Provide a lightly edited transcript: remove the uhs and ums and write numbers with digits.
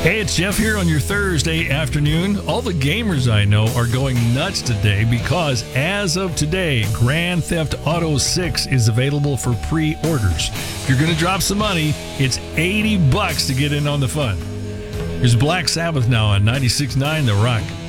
Hey, it's Jeff here on your Thursday afternoon. All the gamers I know are going nuts today because as of today, Grand Theft Auto 6 is available for pre-orders. If you're going to drop some money, it's $80 to get in on the fun. Here's Black Sabbath now on 96.9 The Rock.